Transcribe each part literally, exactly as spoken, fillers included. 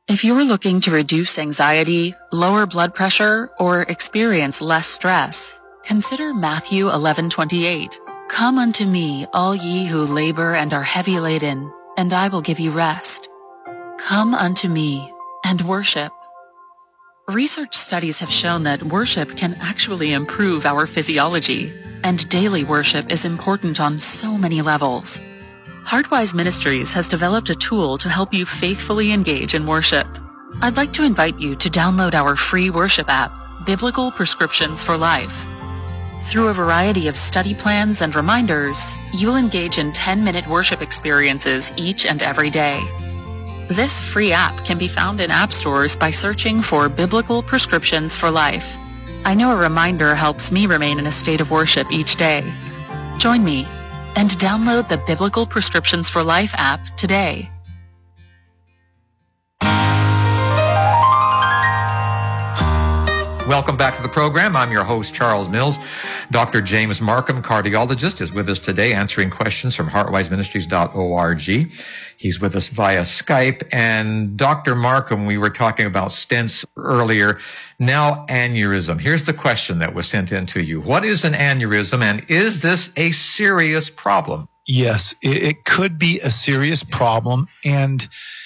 If you're looking to reduce anxiety, lower blood pressure, or experience less stress, consider Matthew eleven twenty-eight. Come unto me, all ye who labor and are heavy laden, and I will give you rest. Come unto me and worship. Research studies have shown that worship can actually improve our physiology, and daily worship is important on so many levels. Heartwise Ministries has developed a tool to help you faithfully engage in worship. I'd like to invite you to download our free worship app, Biblical Prescriptions for Life. Through a variety of study plans and reminders, you'll engage in ten-minute worship experiences each and every day. This free app can be found in app stores by searching for Biblical Prescriptions for Life. I know a reminder helps me remain in a state of worship each day. Join me and download the Biblical Prescriptions for Life app today. Welcome back to the program. I'm your host, Charles Mills. Doctor James Markham, cardiologist, is with us today answering questions from heart wise ministries dot org. He's with us via Skype. And Doctor Markham, we were talking about stents earlier. Now, aneurysm. Here's the question that was sent in to you. What is an aneurysm, and is this a serious problem? Yes, it, it could be a serious problem. And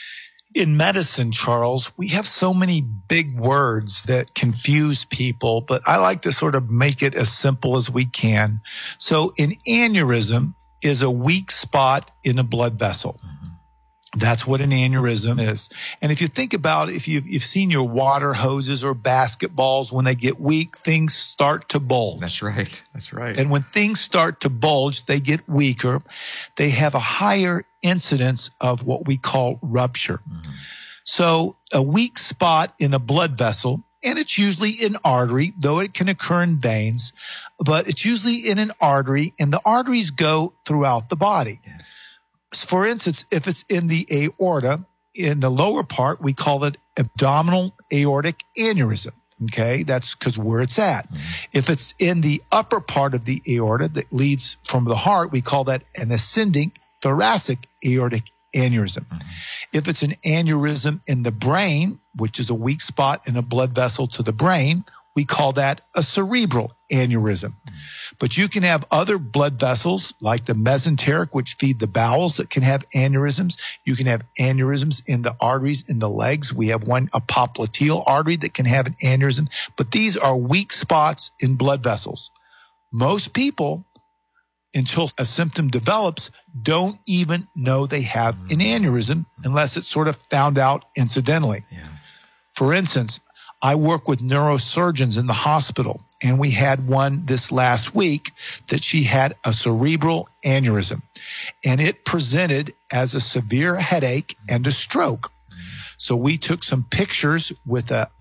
in medicine, Charles, we have so many big words that confuse people, but I like to sort of make it as simple as we can. So an aneurysm is a weak spot in a blood vessel. Mm-hmm. That's what an aneurysm is. And if you think about it, if you've, you've seen your water hoses or basketballs, when they get weak, things start to bulge. That's right. That's right. And when things start to bulge, they get weaker. They have a higher incidence of what we call rupture. Mm-hmm. So a weak spot in a blood vessel, and it's usually an artery, though it can occur in veins, but it's usually in an artery, and the arteries go throughout the body. Yes. For instance, if it's in the aorta, in the lower part, we call it abdominal aortic aneurysm. Okay, that's because where it's at. Mm-hmm. If it's in the upper part of the aorta that leads from the heart, we call that an ascending thoracic aortic aneurysm. Mm-hmm. If it's an aneurysm in the brain, which is a weak spot in a blood vessel to the brain, we call that a cerebral aneurysm. Mm-hmm. But you can have other blood vessels like the mesenteric, which feed the bowels, that can have aneurysms. You can have aneurysms in the arteries in the legs. We have one, a popliteal artery, that can have an aneurysm. But these are weak spots in blood vessels. Most people, until a symptom develops, don't even know they have an aneurysm unless it's sort of found out incidentally. Yeah. For instance, I work with neurosurgeons in the hospital, and we had one this last week that she had a cerebral aneurysm, and it presented as a severe headache and a stroke. So we took some pictures with a